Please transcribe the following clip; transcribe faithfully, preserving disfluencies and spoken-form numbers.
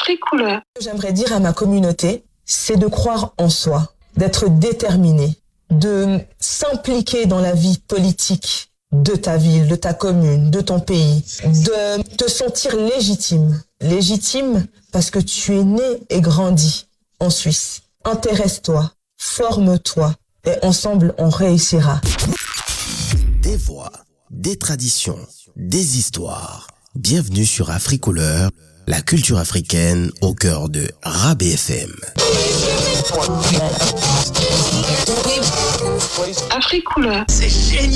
Africouleur. Ce que j'aimerais dire à ma communauté, c'est de croire en soi, d'être déterminé, de s'impliquer dans la vie politique de ta ville, de ta commune, de ton pays, de te sentir légitime. Légitime parce que tu es né et grandi en Suisse. Intéresse-toi, forme-toi et ensemble on réussira. Des voix, des traditions, des histoires. Bienvenue sur Africouleur, la culture africaine au cœur de Rabais F M. Africouleur. C'est génial!